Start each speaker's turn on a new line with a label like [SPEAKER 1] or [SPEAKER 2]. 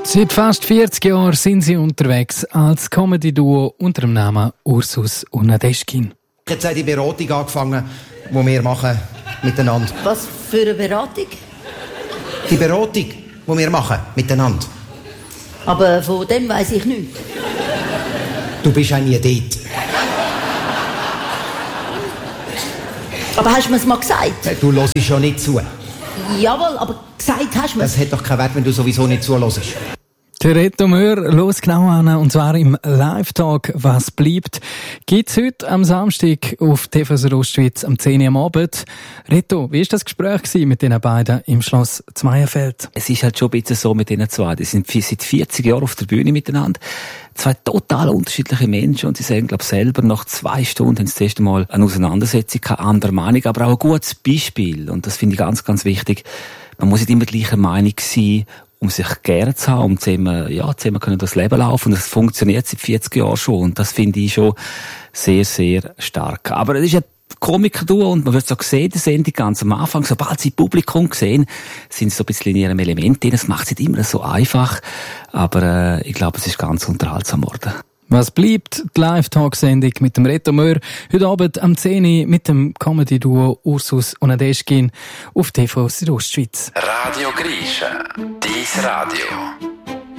[SPEAKER 1] Seit fast 40 Jahren sind sie unterwegs als Comedy-Duo unter dem Namen Ursus und Nadeschkin.
[SPEAKER 2] Jetzt hat die Beratung angefangen, die wir machen miteinander.
[SPEAKER 3] Was für eine Beratung?
[SPEAKER 2] Die Beratung, die wir machen miteinander.
[SPEAKER 3] Aber von dem weiss ich nichts.
[SPEAKER 2] Du bist auch nie dort.
[SPEAKER 3] Aber hast du mir's mal gesagt?
[SPEAKER 2] Du hörst schon nicht zu.
[SPEAKER 3] Jawohl, aber gesagt hast du mir's.
[SPEAKER 2] Das hat doch keinen Wert, wenn du sowieso nicht zuhörst.
[SPEAKER 1] Der Reto Möhr, los genau an, und zwar im Live-Talk «Was bleibt?» gibt's heute am Samstag auf TV Südostschweiz am 10 Uhr am Abend. Reto, wie war das Gespräch mit den beiden im Schloss Zmeierfeld?
[SPEAKER 4] Es ist halt schon ein bisschen so mit denen zwei. Die sind seit 40 Jahren auf der Bühne miteinander. Zwei total unterschiedliche Menschen, und sie sagen, glaube selber, nach 2 Stunden haben sie das erste Mal eine Auseinandersetzung, keine andere Meinung, aber auch ein gutes Beispiel. Und das finde ich ganz, ganz wichtig. Man muss nicht immer gleicher Meinung sein, um sich gerne zu haben, um zusammen können das Leben laufen. Und das funktioniert seit 40 Jahren schon. Und das finde ich schon sehr, sehr stark. Aber es ist ein Komiker-Duo, und man wird es auch sehen, die Sendung ganz am Anfang, sobald sie Publikum sehen, sind sie so ein bisschen in ihrem Element drin. Das macht es nicht immer so einfach. Aber ich glaube, es ist ganz unterhaltsam geworden.
[SPEAKER 1] Was bleibt? Die Live-Talk-Sendung mit dem Reto Möhr. Heute Abend am 10 Uhr mit dem Comedy-Duo Ursus und Nadeschkin auf TV Südostschweiz.
[SPEAKER 5] Radio Grisha, dein Radio.